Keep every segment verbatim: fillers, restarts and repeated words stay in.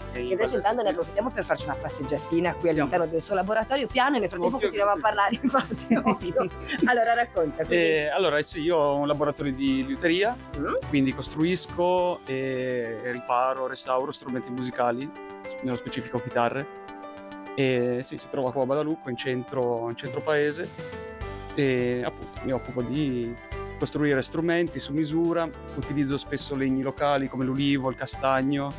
E in adesso intanto ne approfittiamo per farci una passeggiatina qui all'interno del suo laboratorio, piano, e nel frattempo continuiamo a parlare, infatti, ovvio. Allora racconta. Eh, allora sì, io ho un laboratorio di liuteria, mm? quindi costruisco e riparo, restauro strumenti musicali, nello specifico chitarre. E sì, si trova qua a Badalucco, in centro, in centro paese, e appunto mi occupo di costruire strumenti su misura, utilizzo spesso legni locali come l'ulivo, il castagno,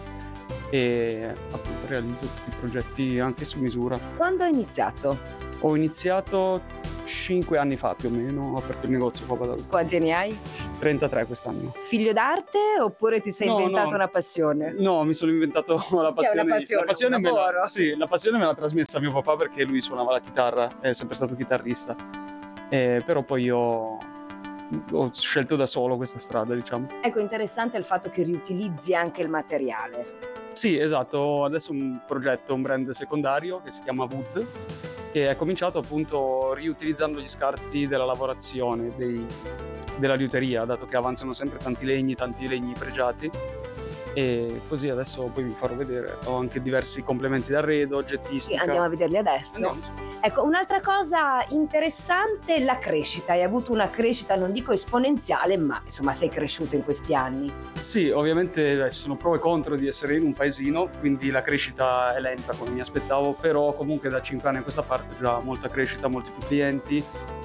e appunto realizzo questi progetti anche su misura. Quando hai iniziato? Ho iniziato cinque anni fa più o meno, ho aperto il negozio qua a Badalucco. Quanti anni hai? trentatré quest'anno. Figlio d'arte oppure ti sei No, inventato no. una passione? No, mi sono inventato la Che è passione. una passione, la passione un me lavoro. la, sì, la passione me l'ha trasmessa mio papà perché lui suonava la chitarra, è sempre stato chitarrista. Eh, però poi io ho scelto da solo questa strada, diciamo. Ecco, interessante il fatto che riutilizzi anche il materiale. Sì, esatto, ho adesso un progetto, un brand secondario che si chiama Wood, che è cominciato appunto riutilizzando gli scarti della lavorazione, dei, della liuteria, dato che avanzano sempre tanti legni, tanti legni pregiati. E così adesso poi vi farò vedere, ho anche diversi complementi d'arredo, Sì, oggettistica. andiamo a vederli adesso. Andiamo. Ecco, un'altra cosa interessante è la crescita. Hai avuto una crescita, non dico esponenziale, ma insomma sei cresciuto in questi anni. Sì, ovviamente eh, ci sono pro e contro di essere in un paesino, quindi la crescita è lenta come mi aspettavo, però comunque da cinque anni a questa parte già molta crescita, molti più clienti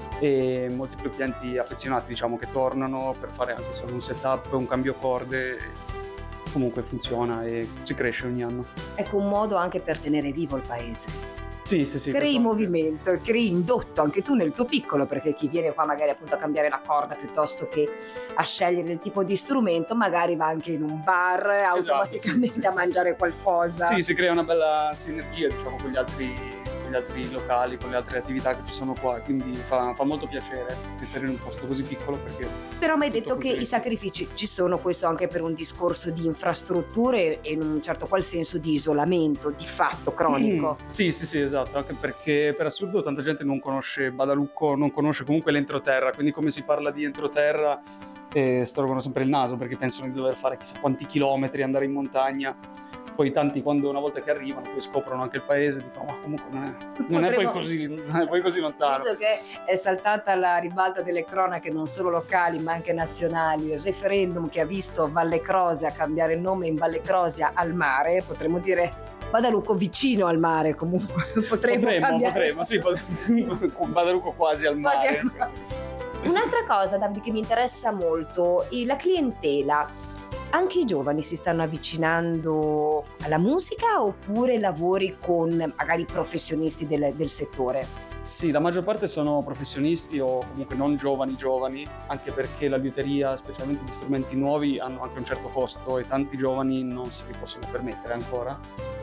e molti più clienti affezionati, diciamo, che tornano per fare anche solo un setup, un cambio corde. Comunque funziona e si cresce ogni anno. Ecco, un modo anche per tenere vivo il paese. Sì, sì, sì. Crei questo- movimento, crei indotto anche tu nel tuo piccolo, perché chi viene qua magari appunto a cambiare la corda piuttosto che a scegliere il tipo di strumento, magari va anche in un bar automaticamente sì, sì. a mangiare qualcosa. Sì, si crea una bella sinergia, diciamo, con gli altri, con gli altri locali, con le altre attività che ci sono qua, quindi fa, fa molto piacere essere in un posto così piccolo perché... Però mi hai tutto detto che funziona. i sacrifici ci sono, questo anche per un discorso di infrastrutture e in un certo qual senso di isolamento, di fatto cronico. Sì, sì, sì, esatto, anche perché per assurdo tanta gente non conosce Badalucco, non conosce comunque l'entroterra, quindi come si parla di entroterra eh, storgono sempre il naso perché pensano di dover fare chissà quanti chilometri, andare in montagna. Poi tanti, quando una volta che arrivano, poi scoprono anche il paese, dicono ma comunque non è, non è poi Potremmo- così, non è poi così lontano. Visto che è saltata alla ribalta delle cronache non solo locali ma anche nazionali, il referendum che ha visto Valle Crosia cambiare il nome in Valle Crosia al mare, potremmo dire Badalucco vicino al mare, comunque potremmo, Potremmo, cambiare. potremmo, sì, potremmo. Badalucco quasi al Quasi mare. al mare. Un'altra cosa, Davide, che mi interessa molto è la clientela. Anche i giovani si stanno avvicinando alla musica oppure lavori con magari professionisti del, del settore? Sì, la maggior parte sono professionisti o comunque non giovani giovani, anche perché la liuteria, specialmente gli strumenti nuovi, hanno anche un certo costo e tanti giovani non se li possono permettere ancora.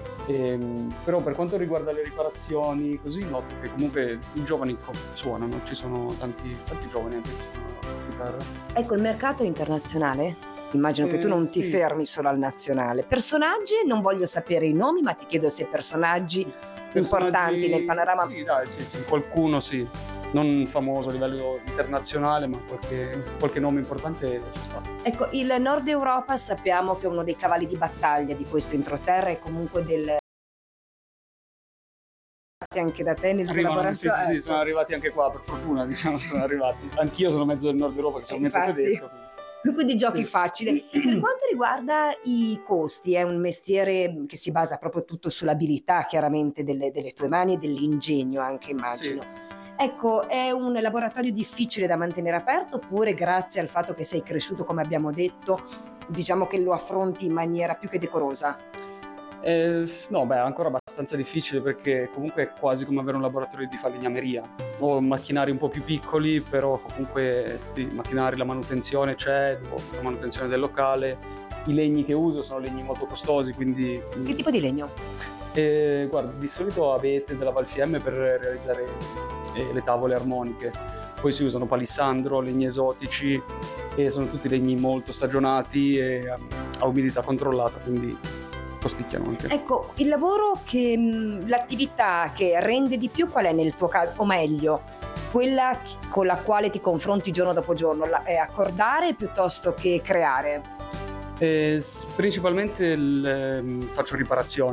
Ehm, però per quanto riguarda le riparazioni, così noto che comunque i giovani co- suonano, ci sono tanti, tanti giovani anche che suonano la chitarra. Ecco, il mercato è internazionale? Immagino che tu Eh, non ti sì. fermi solo al nazionale. Personaggi, non voglio sapere i nomi, ma ti chiedo se personaggi importanti Personaggi- nel panorama. Sì, dai, sì, sì, qualcuno sì. Non famoso a livello internazionale, ma qualche, qualche nome importante c'è stato. Ecco, il Nord Europa sappiamo che è uno dei cavalli di battaglia di questo entroterra e comunque del anche da te nel Arrivano, sì, collaborazione. sì, sì, sono arrivati anche qua, per fortuna, diciamo, sono arrivati. Anch'io sono mezzo del Nord Europa, che sono mezzo Infatti. tedesco. quindi. Quindi giochi Sì. facile. Per quanto riguarda i costi, è un mestiere che si basa proprio tutto sull'abilità chiaramente delle, delle tue mani e dell'ingegno anche, immagino. Ecco, è un laboratorio difficile da mantenere aperto oppure grazie al fatto che sei cresciuto, come abbiamo detto, diciamo che lo affronti in maniera più che decorosa? Eh, no, beh, è ancora abbastanza difficile perché comunque è quasi come avere un laboratorio di falegnameria. Ho macchinari un po' più piccoli, però comunque i macchinari, la manutenzione c'è, la manutenzione del locale. I legni che uso sono legni molto costosi, quindi... Che tipo di legno? Eh, guarda, di solito abete della Valfiemme per realizzare eh, le tavole armoniche. Poi si usano palissandro, legni esotici e sono tutti legni molto stagionati e a, a umidità controllata, quindi costicchiano anche. Ecco, il lavoro che mh, l'attività che rende di più qual è nel tuo caso, o meglio, quella chi- con la quale ti confronti giorno dopo giorno, la- è accordare piuttosto che creare? Eh, s- principalmente il, ehm, faccio riparazioni.